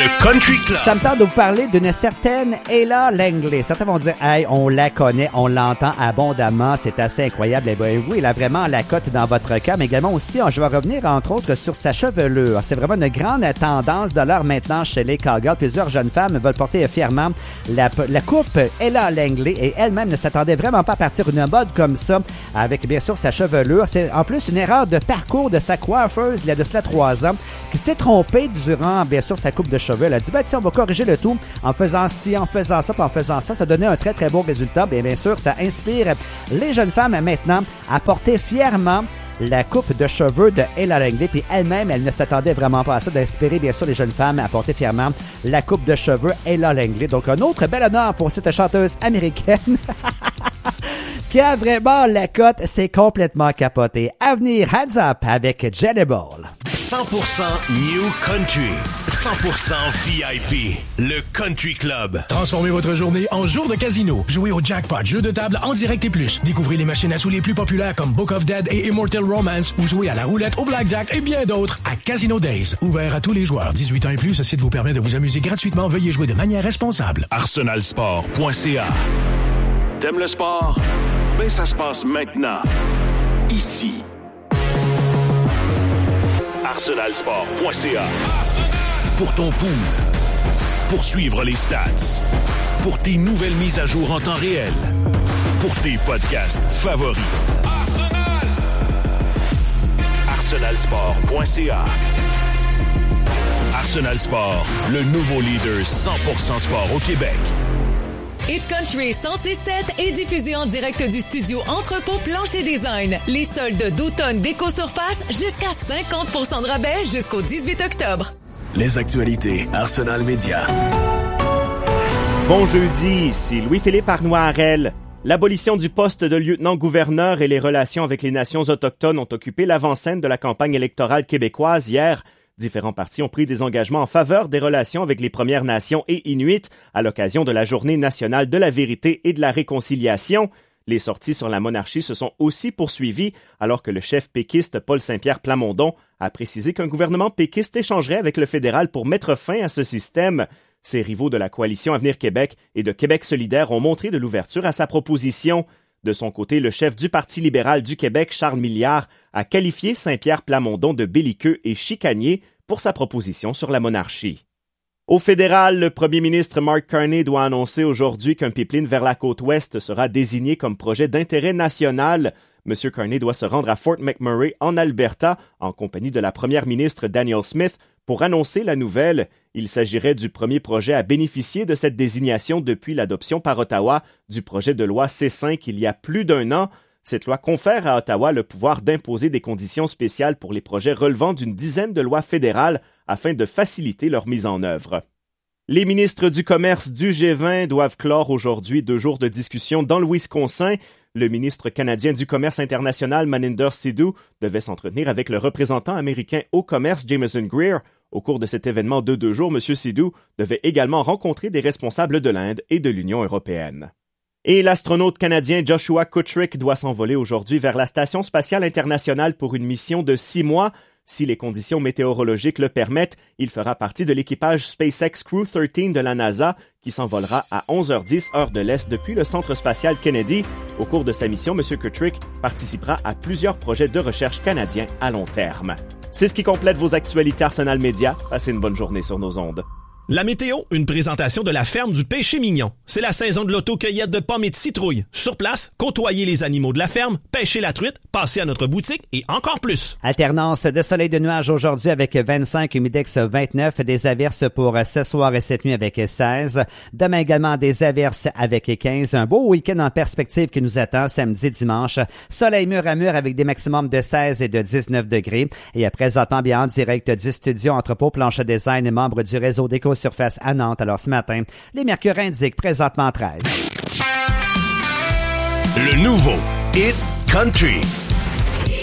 Le Country Club. Ça me tente de vous parler d'une certaine Ella Langley. Certains vont dire, hey, on la connaît, on l'entend abondamment, c'est assez incroyable. Eh bien, oui, elle a vraiment la cote dans votre cas, mais également aussi, je vais revenir entre autres sur sa chevelure. C'est vraiment une grande tendance de l'heure maintenant chez les cowgirls. Plusieurs jeunes femmes veulent porter fièrement la coupe Ella Langley et elle-même ne s'attendait vraiment pas à partir d'une mode comme ça avec bien sûr sa chevelure. C'est en plus une erreur de parcours de sa coiffeuse il y a de cela 3 ans qui s'est trompée durant bien sûr sa coupe de cheveux. Elle a dit, ben tiens, on va corriger le tout en faisant ci, en faisant ça, puis en faisant ça. Ça donnait un très, très beau résultat. Bien sûr, ça inspire les jeunes femmes maintenant à porter fièrement la coupe de cheveux de Ella Langley. Puis elle-même, elle ne s'attendait vraiment pas à ça, d'inspirer bien sûr les jeunes femmes à porter fièrement la coupe de cheveux Ella Langley. Donc un autre bel honneur pour cette chanteuse américaine qui a vraiment la cote, c'est complètement capoté. À venir, Hands Up avec Jelly Ball. 100% New Country, 100% VIP, le Country Club. Transformez votre journée en jour de casino. Jouez au jackpot, jeu de table en direct et plus. Découvrez les machines à sous les plus populaires comme Book of Dead et Immortal Romance ou jouez à la roulette, au blackjack et bien d'autres à Casino Days. Ouvert à tous les joueurs, 18 ans et plus. Ce site vous permet de vous amuser gratuitement. Veuillez jouer de manière responsable. Arsenalsport.ca. T'aimes le sport? Ben ça se passe maintenant. Ici. Arsenalsport.ca. Pour ton pool. Pour suivre les stats. Pour tes nouvelles mises à jour en temps réel. Pour tes podcasts favoris. Arsenalsport.ca. Arsenal Sport, le nouveau leader 100% sport au Québec. Hit Country 106.7 est diffusé en direct du studio Entrepôt Plancher Design. Les soldes d'automne déco surface jusqu'à 50% de rabais jusqu'au 18 octobre. Les actualités Arsenal Média. Bon jeudi, ici Louis-Philippe Arnois-Harel. L'abolition du poste de lieutenant-gouverneur et les relations avec les nations autochtones ont occupé l'avant-scène de la campagne électorale québécoise hier. Différents partis ont pris des engagements en faveur des relations avec les Premières Nations et Inuits à l'occasion de la Journée nationale de la vérité et de la réconciliation. Les sorties sur la monarchie se sont aussi poursuivies alors que le chef péquiste Paul Saint-Pierre Plamondon a précisé qu'un gouvernement péquiste échangerait avec le fédéral pour mettre fin à ce système. Ses rivaux de la coalition Avenir Québec et de Québec solidaire ont montré de l'ouverture à sa proposition. De son côté, le chef du Parti libéral du Québec, Charles Milliard, a qualifié Saint-Pierre Plamondon de belliqueux et chicanier pour sa proposition sur la monarchie. Au fédéral, le premier ministre Mark Carney doit annoncer aujourd'hui qu'un pipeline vers la côte ouest sera désigné comme projet d'intérêt national. M. Carney doit se rendre à Fort McMurray, en Alberta, en compagnie de la première ministre Danielle Smith, pour annoncer la nouvelle. Il s'agirait du premier projet à bénéficier de cette désignation depuis l'adoption par Ottawa du projet de loi C5 il y a plus d'1 an. Cette loi confère à Ottawa le pouvoir d'imposer des conditions spéciales pour les projets relevant d'une dizaine de lois fédérales afin de faciliter leur mise en œuvre. Les ministres du commerce du G20 doivent clore aujourd'hui 2 jours de discussion dans le Wisconsin. Le ministre canadien du commerce international Maninder Sidhu devait s'entretenir avec le représentant américain au commerce Jameson Greer. Au cours de cet événement de 2 jours, M. Sidhu devait également rencontrer des responsables de l'Inde et de l'Union européenne. Et l'astronaute canadien Joshua Kutrick doit s'envoler aujourd'hui vers la Station spatiale internationale pour une mission de 6 mois. Si les conditions météorologiques le permettent, il fera partie de l'équipage SpaceX Crew 13 de la NASA qui s'envolera à 11h10 heure de l'Est depuis le Centre spatial Kennedy. Au cours de sa mission, M. Kutrick participera à plusieurs projets de recherche canadiens à long terme. C'est ce qui complète vos actualités Arsenal Média. Passez une bonne journée sur nos ondes. La météo, une présentation de la ferme du Péché Mignon. C'est la saison de l'auto-cueillette de pommes et de citrouilles. Sur place, côtoyez les animaux de la ferme, pêchez la truite, passez à notre boutique et encore plus. Alternance de soleil de nuages aujourd'hui avec 25, humidex 29, des averses pour ce soir et cette nuit avec 16. Demain également des averses avec 15. Un beau week-end en perspective qui nous attend samedi, dimanche. Soleil mur à mur avec des maximums de 16 et de 19 degrés. Et présentement bien en direct du studio Entrepôt Plancher Design et membre du réseau d'éco-surface à Nantes. Alors ce matin, les mercures indiquent présentement 13. Le nouveau Hit Country.